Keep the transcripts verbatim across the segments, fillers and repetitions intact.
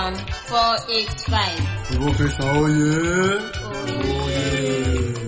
one four eight five. Provocation, oh yeah. Oh yeah.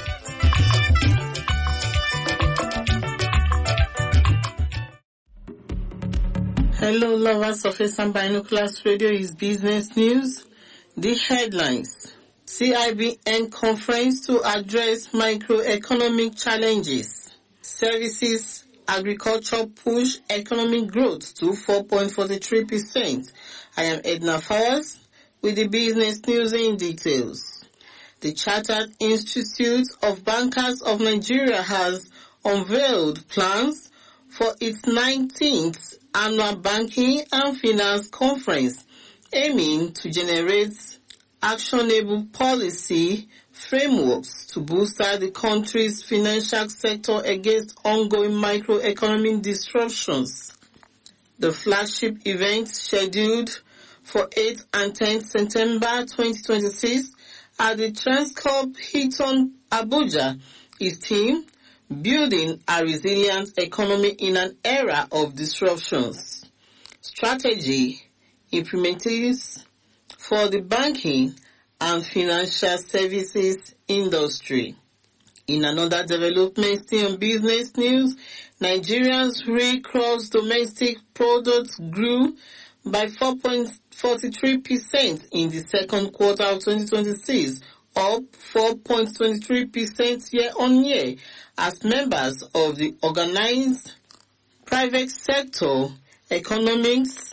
Hello, lovers of Esan Binoculars Radio is business news. The headlines. C I B N conference to address microeconomic challenges. Services agriculture push economic growth to four point four three percent. I am Edna Fowers with the business news in details. The Chartered Institute of Bankers of Nigeria has unveiled plans for its nineteenth annual Banking and Finance Conference, aiming to generate actionable policy frameworks to booster the country's financial sector against ongoing microeconomic disruptions. The flagship event, scheduled for eighth and tenth September twenty twenty-six at the Transcorp Hilton Abuja, is themed Building a Resilient Economy in an Era of Disruptions. Strategy implementations for the banking and financial services industry. In another development still on business news, Nigeria's real gross domestic product grew by four point four three percent in the second quarter of twenty twenty-six, up four point two three percent year-on-year, as members of the organized private sector economics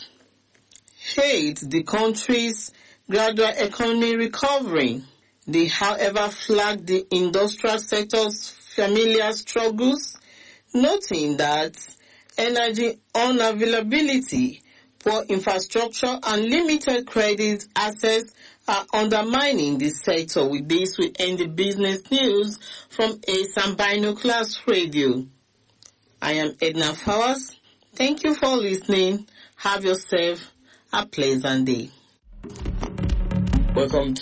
hailed the country's gradual economy recovery. They, however, flagged the industrial sector's familiar struggles, noting that energy unavailability, poor infrastructure, and limited credit access are undermining the sector. With this, we end the business news from Esan Binoculars Radio. I am Edna Fowers. Thank you for listening. Have yourself a pleasant day. Welcome